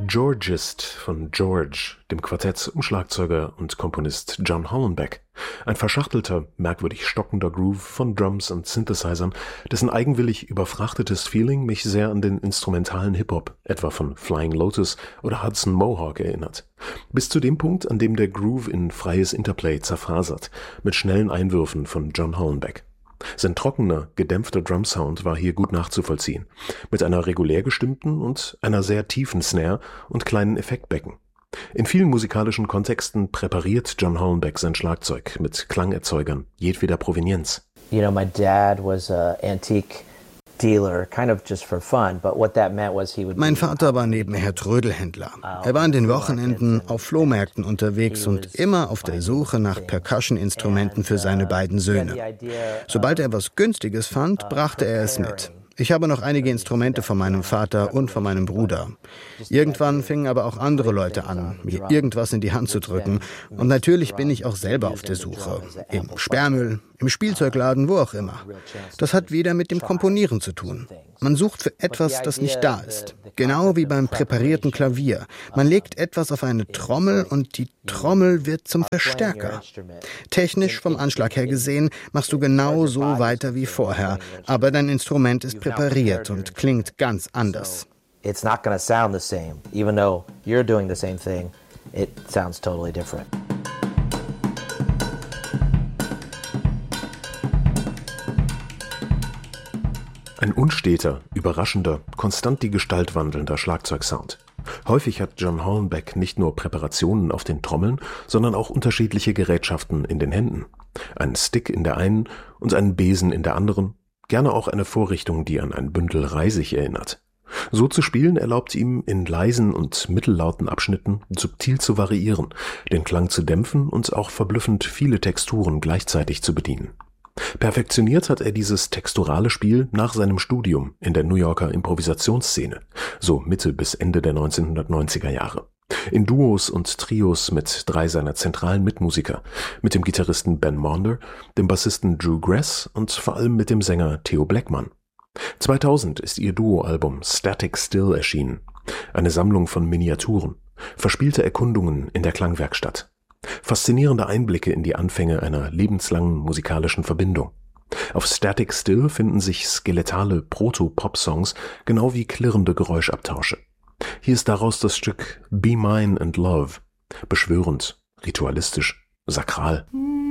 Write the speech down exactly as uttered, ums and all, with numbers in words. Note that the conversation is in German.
Georgist von George, dem Quartett um Schlagzeuger und Komponist John Hollenbeck. Ein verschachtelter, merkwürdig stockender Groove von Drums und Synthesizern, dessen eigenwillig überfrachtetes Feeling mich sehr an den instrumentalen Hip-Hop, etwa von Flying Lotus oder Hudson Mohawk, erinnert. Bis zu dem Punkt, an dem der Groove in freies Interplay zerfasert, mit schnellen Einwürfen von John Hollenbeck. Sein trockener, gedämpfter Drumsound war hier gut nachzuvollziehen, mit einer regulär gestimmten und einer sehr tiefen Snare und kleinen Effektbecken. In vielen musikalischen Kontexten präpariert John Hollenbeck sein Schlagzeug mit Klangerzeugern jedweder Provenienz. You know, my dad was an antique dealer, kind of just for fun, but what that meant was he would. Mein Vater war nebenher Trödelhändler. Er war an den Wochenenden auf Flohmärkten unterwegs und immer auf der Suche nach Percussion-Instrumenten für seine beiden Söhne. Sobald er was Günstiges fand, brachte er es mit. Ich habe noch einige Instrumente von meinem Vater und von meinem Bruder. Irgendwann fingen aber auch andere Leute an, mir irgendwas in die Hand zu drücken. Und natürlich bin ich auch selber auf der Suche. Im Sperrmüll, im Spielzeugladen, wo auch immer. Das hat wieder mit dem Komponieren zu tun. Man sucht für etwas, das nicht da ist. Genau wie beim präparierten Klavier. Man legt etwas auf eine Trommel und die Trommel wird zum Verstärker. Technisch vom Anschlag her gesehen machst du genau so weiter wie vorher, aber dein Instrument ist präpariert und klingt ganz anders. It's not going to sound the same, even though you're doing the same thing. It sounds totally different. Ein unsteter, überraschender, konstant die Gestalt wandelnder Schlagzeugsound. Häufig hat John Hollenbeck nicht nur Präparationen auf den Trommeln, sondern auch unterschiedliche Gerätschaften in den Händen. Einen Stick in der einen und einen Besen in der anderen, gerne auch eine Vorrichtung, die an ein Bündel Reisig erinnert. So zu spielen erlaubt ihm, in leisen und mittellauten Abschnitten subtil zu variieren, den Klang zu dämpfen und auch verblüffend viele Texturen gleichzeitig zu bedienen. Perfektioniert hat er dieses texturale Spiel nach seinem Studium in der New Yorker Improvisationsszene, so Mitte bis Ende der neunzehnhundertneunziger Jahre. In Duos und Trios mit drei seiner zentralen Mitmusiker, mit dem Gitarristen Ben Maunder, dem Bassisten Drew Grass und vor allem mit dem Sänger Theo Blackman. zweitausend ist ihr Duoalbum Static Still erschienen, eine Sammlung von Miniaturen, verspielte Erkundungen in der Klangwerkstatt. Faszinierende Einblicke in die Anfänge einer lebenslangen musikalischen Verbindung. Auf Static Still finden sich skeletale Proto-Pop-Songs, genau wie klirrende Geräuschabtausche. Hier ist daraus das Stück Be Mine and Love. Beschwörend, ritualistisch, sakral.